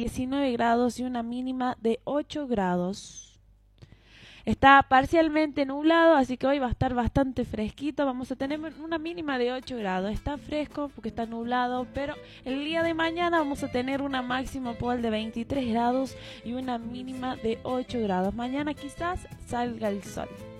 19 grados y una mínima de 8 grados. Está parcialmente nublado, así que hoy va a estar bastante fresquito. Vamos a tener una mínima de 8 grados. Está fresco porque está nublado, pero el día de mañana vamos a tener una máxima de 23 grados y una mínima de 8 grados. Mañana quizás salga el sol.